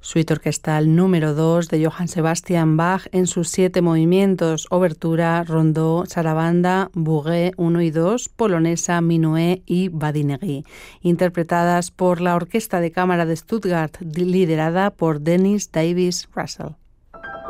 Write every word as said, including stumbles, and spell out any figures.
Suite orquestal número dos de Johann Sebastian Bach en sus siete movimientos: obertura, rondó, sarabanda, bouguet uno y dos, polonesa, minuet y badinegui, interpretadas por la Orquesta de Cámara de Stuttgart, liderada por Dennis Davis Russell.